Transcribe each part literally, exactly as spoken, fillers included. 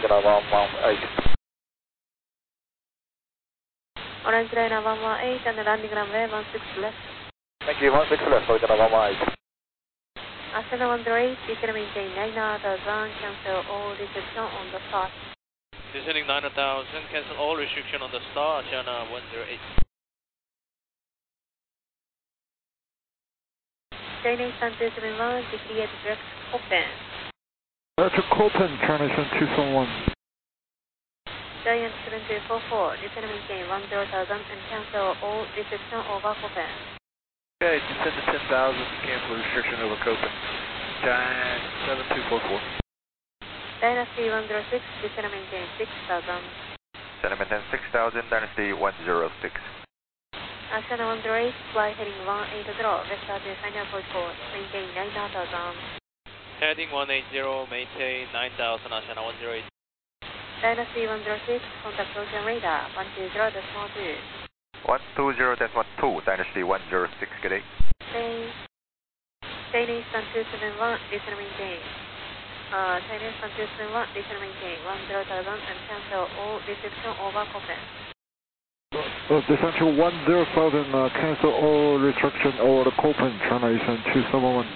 Liner one one eight. Orange Liner one one eight and landing runway one six left. Thank you, one six left, Liner one one eight. Ascend one zero eight, descend maintain nine thousand, cancel all restriction on the start. Descending nine thousand, cancel all restriction on the start, Asiana one zero eight. Chinese Sun two seven one, decrease direct open. Electric Copen, Transition two seven one. Giant seven two four four, descend maintain one zero thousand and cancel all restriction over Copen. Okay, descend to ten thousand, cancel restriction over Copen. Giant seven two four four. Dynasty one zero six, descend maintain six thousand. Descend maintain six thousand, Dynasty one zero six. Asiana one zero eight, fly heading one eight zero, vector to final point course, maintain nine thousand. Heading one eight zero, maintain nine thousand, Asiana one zero eight. Dynasty one zero six, contact ocean radar, one two zero decimal two. one two zero decimal two, Dynasty one zero six, good day. Chinese Sun two seven one, descend maintain. Uh, Chinese Sun two seven one, descend maintain one zero thousand and cancel all restriction over Copen. Uh, descend to one zero thousand, uh, cancel all restriction over the Copen, Transition two seven one.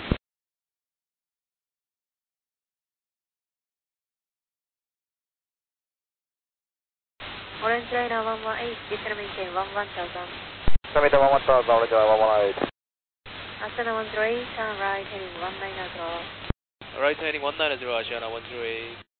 Orange Liner one one eight, descend maintain one one thousand. Descend one one thousand, Orange Liner one one eight. Ascend one zero eight, turn right heading one nine zero. Right heading one nine zero, Asiana one zero eight.